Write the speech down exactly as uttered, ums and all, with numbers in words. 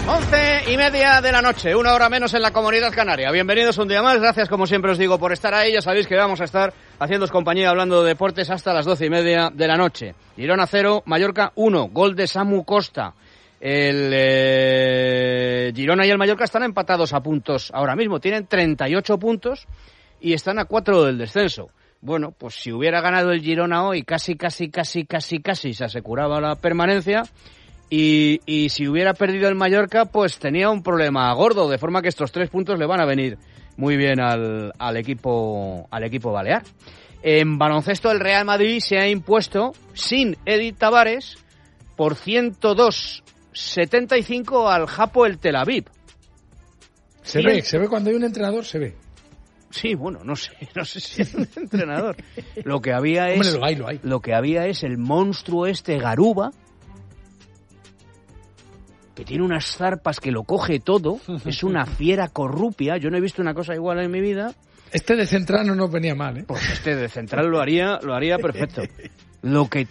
Once y media de la noche, una hora menos en la Comunidad Canaria. Bienvenidos un día más, gracias como siempre os digo por estar ahí. Ya sabéis que vamos a estar haciéndoos compañía hablando de deportes hasta las doce y media de la noche. Girona cero, Mallorca uno, gol de Samu Costa. El eh, Girona y el Mallorca están empatados a puntos ahora mismo, tienen treinta y ocho puntos y están a cuatro del descenso. Bueno, pues si hubiera ganado el Girona hoy, casi, casi, casi, casi, casi se aseguraba la permanencia. Y, y si hubiera perdido el Mallorca, pues tenía un problema gordo, de forma que estos tres puntos le van a venir muy bien al, al equipo al equipo balear. En baloncesto, el Real Madrid se ha impuesto sin Edith Tavares por ciento dos setenta y cinco al Hapoel el Tel Aviv. Se ve, se ve cuando hay un entrenador, se ve. Sí, bueno, no sé, no sé si es un entrenador. Lo que había es, Hombre, lo hay, lo hay. Lo que había es el monstruo este Garuba, que tiene unas zarpas que lo coge todo, es una fiera corrupia, yo no he visto una cosa igual en mi vida. Este de central no nos venía mal, ¿eh? Pues este de central lo haría, lo haría perfecto. Lo que